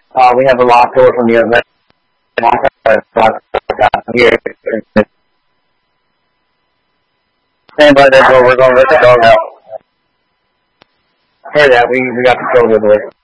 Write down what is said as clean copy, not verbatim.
We have a locked door from the other here. Stand by that door. We're going to let the dog out. Hear that? We got control of the door.